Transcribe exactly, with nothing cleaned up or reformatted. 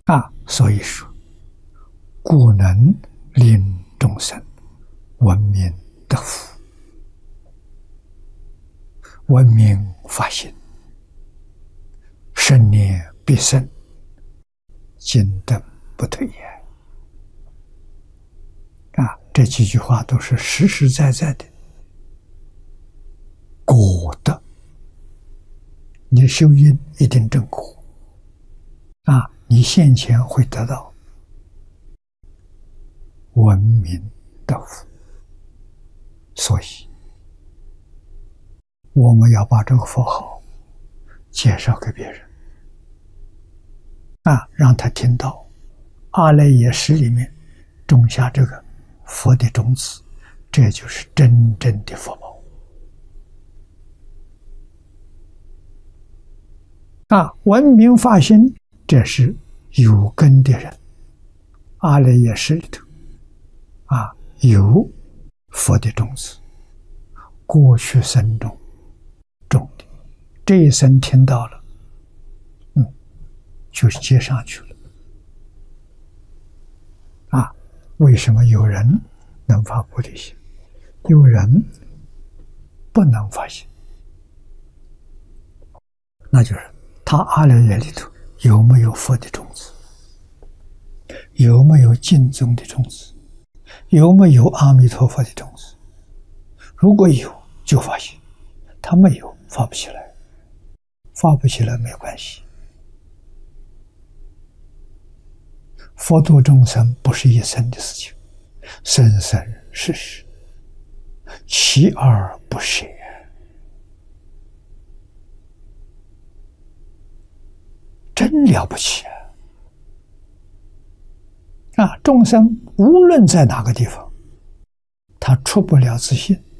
啊，所以说，故能令众生闻名得福，闻名发心，生念必生，今等不退也。啊，这几句话都是实实在在的果的。你修因一定正果，啊，你现前会得到闻名得福。所以我们要把这个佛号介绍给别人，啊，让他听到阿赖耶识里面种下这个佛的种子，这就是真正的福报。啊，闻名发心，这是有根的人，阿赖耶识里头啊有佛的种子，过去生中种的，这一生听到了，嗯，就接上去了。啊，为什么有人能发菩提心，有人不能发心？那就是他阿赖耶里头有没有佛的种子，有没有净宗的种子，有没有阿弥陀佛的种子？如果有就发心，他没有发不起来，发不起来没关系。佛度众生不是一生的事情，生生世世，锲而不舍。真了不起啊！啊，众生无论在哪个地方，他出不了自信，